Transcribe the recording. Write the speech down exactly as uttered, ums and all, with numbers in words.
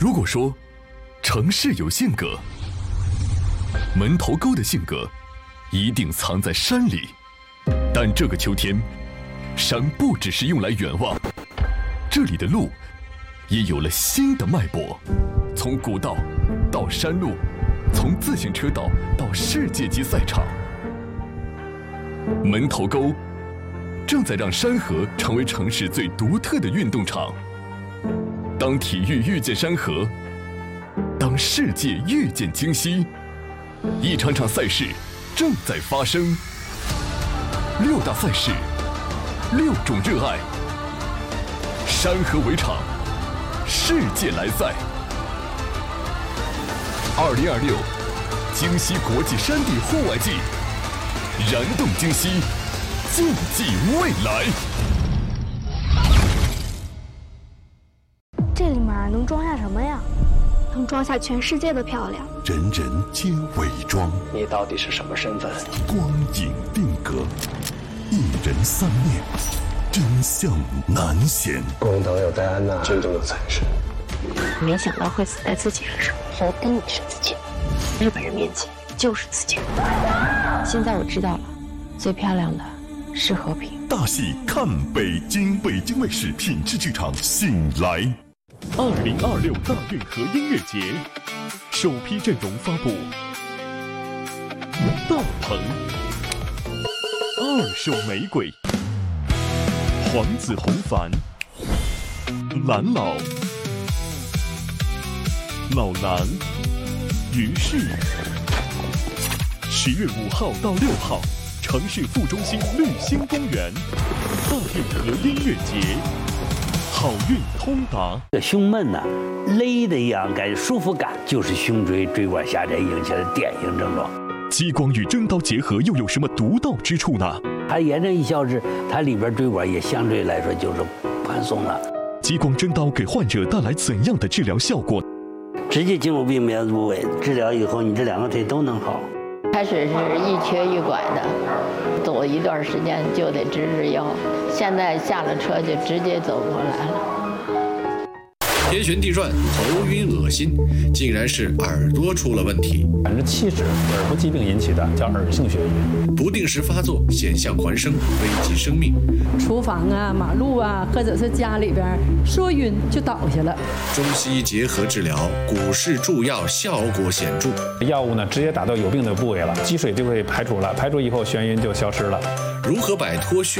如果说城市有性格，门头沟的性格一定藏在山里。但这个秋天，山不只是用来远望，这里的路也有了新的脉搏，从古道到山路，从自行车道到世界级赛场。门头沟正在让山河成为城市最独特的运动场。当体育遇见山河，当世界遇见京西，一场场赛事正在发生。六大赛事，六种热爱，山河为场，世界来赛。二零二六京西国际山地户外季，燃动京西，竞技未来。 这里面能装下什么呀？能装下全世界的漂亮。 人人皆伪装， 你到底是什么身份？ 光影定格，一人三面，真相难显。 工藤有戴安娜，真正的才是。 没想到会死在自己身上，说跟你是自己，日本人面前就是自己。现在我知道了，最漂亮的是和平。 大戏看北京，北京卫视品质剧场醒来。 二零二六大运河音乐节首批阵容发布：大鹏、二手玫瑰、黄子弘凡、蓝老、老狼、于适。十月五号到六号，城市副中心绿星公园大运河音乐节。好运通达， 这胸闷呢，勒的一样，感觉舒服感，就是胸椎椎管狭窄引起的典型症状。 激光与真刀结合又有什么独到之处呢？ 它炎症一消失，它里边椎管也相对来说就是宽松了。 激光真刀给患者带来怎样的治疗效果？ 直接进入病变部位，治疗以后，你这两个腿都能好。 开始是一瘸一拐的，走一段时间就得直直腰，现在下了车就直接走过来了。 天旋地转，头晕恶心，竟然是耳朵出了问题。 百分之七十耳部疾病引起的叫耳性眩晕， 不定时发作，险象环生，危及生命。 厨房啊、马路啊，或者是家里边说晕就倒下了。 中西医结合治疗，股市助药效果显著。 药物呢直接打到有病的部位了，积水就会排除了，排除以后眩晕就消失了。 如何摆脱眩